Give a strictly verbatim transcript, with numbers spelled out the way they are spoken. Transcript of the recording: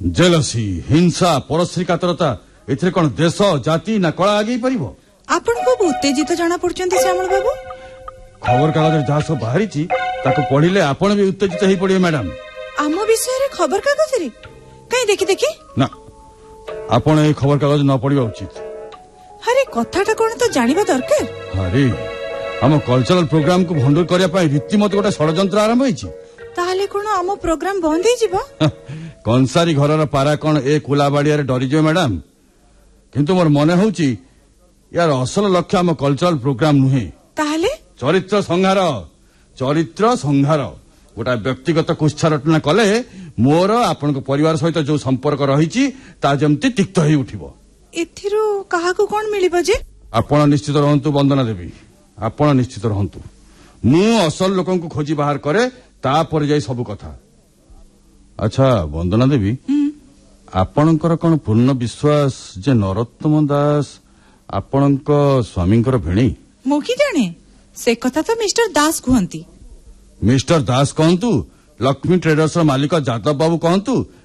Jealousy ହିଂସା ପରଶ୍ରୀ କାତରତା ଏଥିରେ କଣ ଦେଶ ଜାତି ନା କଳା ଆଗେଇ ପାରିବ? ଆପଣ ଖୁବ ଉତ୍ତେଜିତ ଜଣା ପଡୁଛନ୍ତି ଶ୍ୟାମଳ ବାବୁ। ଖବର କାଗଜରେ ଯାହା ସବୁ ବାହାରିଛି ତାକୁ ପଢିଲେ ଆପଣ ବି ଉତ୍ତେଜିତ ହେଇ ପଡିବେ ମ୍ୟାଡାମ। ଆମ ବିଷୟରେ ଖବର କାଗଜରେ କାଇଁ ଦେଖି ଦେଖି ନା, ଆପଣ এই ଖବର କାଗଜ ନ ପଢିବା ଉଚିତ। ଆରେ କଥାଟା କଣ ତ ଜାଣିବା ଦରକାର। ଆରେ ଆମ କଲଚରାଲ ପ୍ରୋଗ୍ରାମ କୁ ଭଣ୍ଡୁର କରିବା ପାଇଁ ରୀତିମତ ଗୋଟେ ଷଡଯନ୍ତ୍ର ଆରମ୍ଭ ହେଇଛି। ତାହେଲେ କଣ ଆମ ପ୍ରୋଗ୍ରାମ ବନ୍ଦ ହେଇଯିବ? କଂସାରୀ ଘରର ପାରା କଣ ଏ କୁଲାବାଡିଆରେ ଡରିଯିବ ମ୍ୟାଡାମ? କିନ୍ତୁ ମୋର ମନେ ହଉଛି ୟାର ଅସଲ ଲକ୍ଷ୍ୟ ଆମ କଲଚରାଲ ପ୍ରୋଗ୍ରାମ ନୁହେଁ। ତାହେଲେ ଚରିତ୍ର ସଂହାର। ଚରିତ୍ର ସଂହାର ଗୋଟା ବ୍ୟକ୍ତିଗତ କୁଚ୍ଛାରଟନା କଲେ ମୋର ଆପଣଙ୍କ ପରିବାର ସହିତ ଯୋଉ ସମ୍ପର୍କ ରହିଛି ତାହା ଯେମିତି ତିକ୍ତ ହେଇ ଉଠିବ। ଏଥିରୁ କାହାକୁ କଣ ମିଳିବ ଯେ? ଆପଣ ନିଶ୍ଚିତ ରହନ୍ତୁ ବନ୍ଦନା ଦେବୀ, ଆପଣ ନିଶ୍ଚିତ ରହନ୍ତୁ। ମୁଁ ଅସଲ ଲୋକଙ୍କୁ ଖୋଜି ବାହାର କରେ, ତାପରେ ଯାଇ ସବୁ କଥା। ଆଚ୍ଛା ବନ୍ଦନା ଦେବୀ, ଆପଣଙ୍କର କଣ ପୂର୍ଣ୍ଣ ବିଶ୍ୱାସ ଯେ ନରୋତ୍ତମ ଦାସ ଆପଣଙ୍କ ସ୍ୱାମୀଙ୍କର ଭେଣୀ? ମୁଁ କି ଜାଣେ, ସେ କଥା ତ ମିଷ୍ଟର ଦାସ କୁହନ୍ତି। ମିଷ୍ଟର ଦାସ କହନ୍ତୁ, ଲକ୍ଷ୍ମୀ ଟ୍ରେଡର୍ସର ମାଲିକ ଯାଦବ ବାବୁ କହନ୍ତୁ,